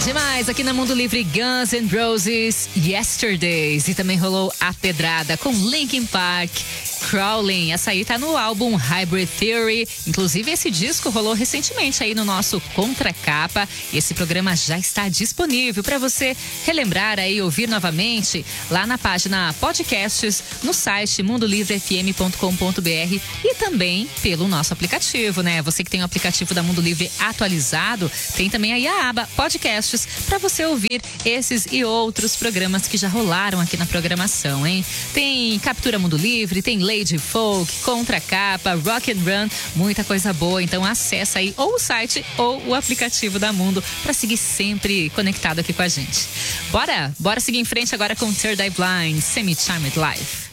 Demais, aqui na Mundo Livre, Guns N' Roses, Yesterdays. E também rolou A Pedrada com Linkin Park, Crawling. Essa aí tá no álbum Hybrid Theory. Inclusive, esse disco rolou recentemente aí no nosso Contracapa. E esse programa já está disponível para você relembrar aí, ouvir novamente lá na página Podcasts, no site mundolivrefm.com.br e também pelo nosso aplicativo, né? Você que tem o aplicativo da Mundo Livre atualizado, tem também aí a aba Podcasts para você ouvir esses e outros programas que já rolaram aqui na programação, hein? Tem Captura Mundo Livre, tem Lady Folk, Contracapa, Rock and Run, muita coisa boa. Então acessa aí ou o site ou o aplicativo da Mundo para seguir sempre conectado aqui com a gente. Bora seguir em frente agora com Third Eye Blind, Semi-Charmed Life.